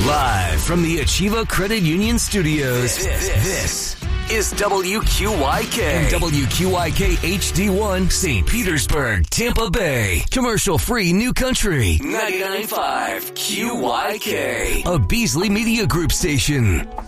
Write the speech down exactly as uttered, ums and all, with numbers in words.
Live from the Achieva Credit Union Studios, this, this is W Q Y K and W Q Y K H D one, Saint Petersburg, Tampa Bay. Commercial-free New Country, ninety-nine point five Q Y K. A Beasley Media Group station.